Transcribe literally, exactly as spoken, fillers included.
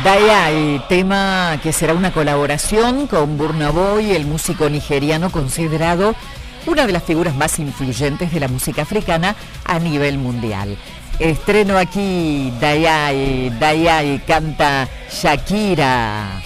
Dayai, tema que será una colaboración con Burna Boy, el músico nigeriano considerado una de las figuras más influyentes de la música africana a nivel mundial. Estreno aquí, Dayai, Dayai, canta Shakira.